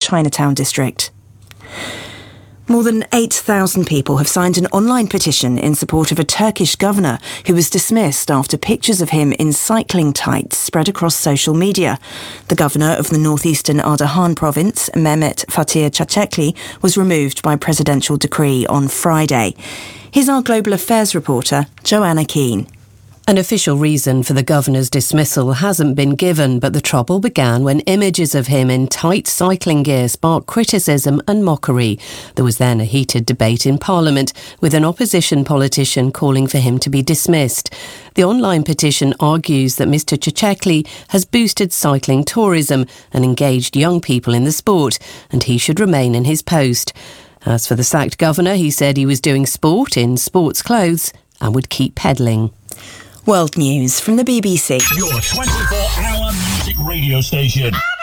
Chinatown district. More than 8,000 people have signed an online petition in support of a Turkish governor who was dismissed after pictures of him in cycling tights spread across social media. The governor of the northeastern Ardahan province, Mehmet Fatih Çaçekli, was removed by presidential decree on Friday. Here's our global affairs reporter, Joanna Keane. An official reason for the governor's dismissal hasn't been given, but the trouble began when images of him in tight cycling gear sparked criticism and mockery. There was then a heated debate in Parliament, with an opposition politician calling for him to be dismissed. The online petition argues that Mr Çaçekli has boosted cycling tourism and engaged young people in the sport, and he should remain in his post. As for the sacked governor, he said he was doing sport in sports clothes and would keep peddling. World News from the BBC. Your 24-hour music radio station.